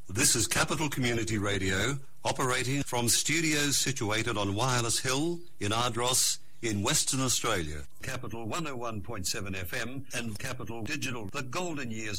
This is Capital Community Radio, operating from studios situated on Wireless Hill in Ardross in Western Australia. Capital 101.7 FM and Capital Digital, the golden years